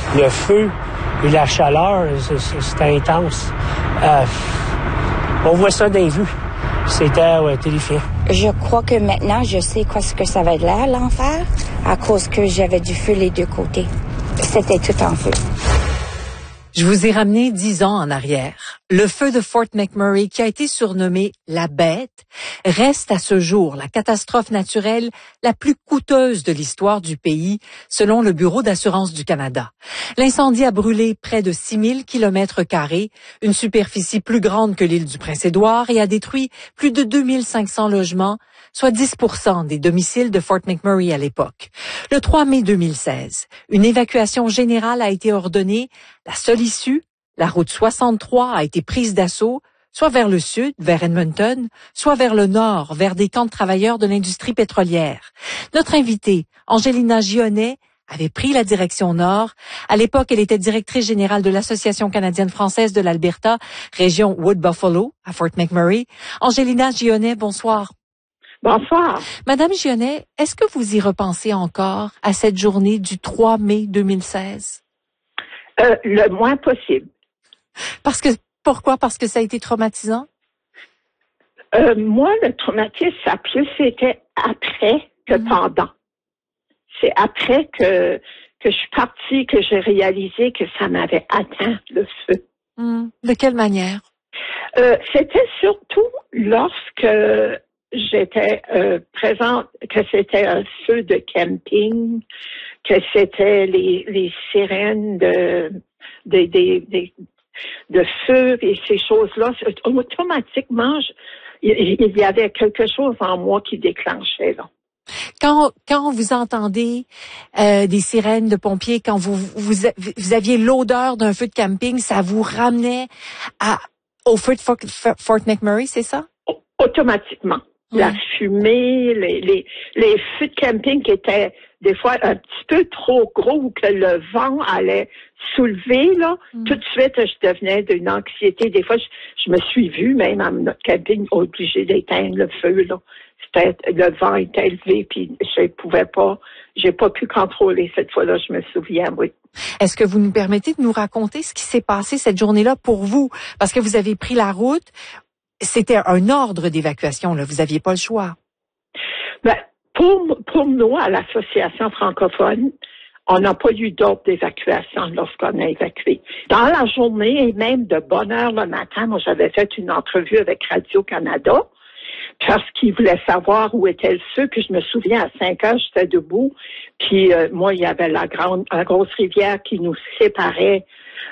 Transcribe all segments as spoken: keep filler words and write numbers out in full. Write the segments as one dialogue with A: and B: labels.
A: Le feu et la chaleur, c'est intense. Euh, on voit ça dans les vues. C'était ouais, terrifiant.
B: Je crois que maintenant, je sais quoi ce que ça va être là, l'enfer, à cause que j'avais du feu les deux côtés. C'était tout en feu.
C: Je vous ai ramené dix ans en arrière. Le feu de Fort McMurray, qui a été surnommé la Bête, reste à ce jour la catastrophe naturelle la plus coûteuse de l'histoire du pays, selon le Bureau d'assurance du Canada. L'incendie a brûlé près de six mille kilomètres carrés, une superficie plus grande que l'île du Prince-Édouard, et a détruit plus de deux mille cinq cents logements, soit dix pour cent des domiciles de Fort McMurray à l'époque. Le trois mai deux mille seize, une évacuation générale a été ordonnée. La seule issue, la route soixante-trois a été prise d'assaut, soit vers le sud, vers Edmonton, soit vers le nord, vers des camps de travailleurs de l'industrie pétrolière. Notre invitée, Angelina Gionnet, avait pris la direction nord. À l'époque, elle était directrice générale de l'Association canadienne-française de l'Alberta, région Wood-Buffalo, à Fort McMurray. Angelina Gionnet, bonsoir.
D: Bonsoir.
C: Madame Gionnet, est-ce que vous y repensez encore à cette journée du trois mai deux mille seize?
D: Euh, le moins possible.
C: Parce que, pourquoi? Parce que ça a été traumatisant?
D: Euh, moi, le traumatisme, ça a plus été après que mmh. pendant. C'est après que, que je suis partie que j'ai réalisé que ça m'avait atteint, le feu.
C: Mmh. De quelle manière?
D: Euh, c'était surtout lorsque j'étais euh, présente, que c'était un feu de camping, que c'était les, les sirènes de, de, de, de, de feu et ces choses-là. Automatiquement, je, il y avait quelque chose en moi qui déclenchait, là.
C: Quand, quand vous entendez euh, des sirènes de pompiers, quand vous, vous, vous aviez l'odeur d'un feu de camping, ça vous ramenait à, au feu de Fort, Fort McMurray, c'est ça?
D: Automatiquement. Mmh. La fumée, les, les, les feux de camping qui étaient des fois un petit peu trop gros ou que le vent allait soulever, là, mmh. tout de suite, je devenais d'une anxiété. Des fois, je, je me suis vue, même à notre camping, obligée d'éteindre le feu, là. C'était, le vent était élevé, puis je pouvais pas, j'ai pas pu contrôler cette fois-là, je me souviens, oui.
C: Est-ce que vous nous permettez de nous raconter ce qui s'est passé cette journée-là pour vous? Parce que vous avez pris la route. C'était un ordre d'évacuation, là. Vous n'aviez pas le choix.
D: Ben, pour, pour nous, à l'Association francophone, on n'a pas eu d'ordre d'évacuation lorsqu'on a évacué. Dans la journée et même de bonne heure le matin, moi, j'avais fait une entrevue avec Radio-Canada parce qu'ils voulaient savoir où était le feu. Puis je me souviens, à cinq heures, j'étais debout. Puis euh, moi, il y avait la grande, la grosse rivière qui nous séparait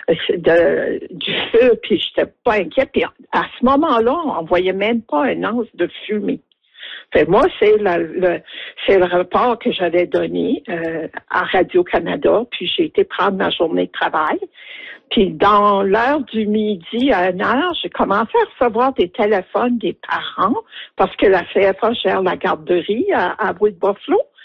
D: de, du feu, puis j'étais pas inquiète. Puis à ce moment-là, on voyait même pas un once de fumée. Fait moi, c'est le, le c'est le rapport que j'avais donné euh, à Radio-Canada, puis j'ai été prendre ma journée de travail. Puis dans l'heure du midi à une heure, j'ai commencé à recevoir des téléphones des parents, parce que la C F A gère la garderie à, à Wood-Buffalo.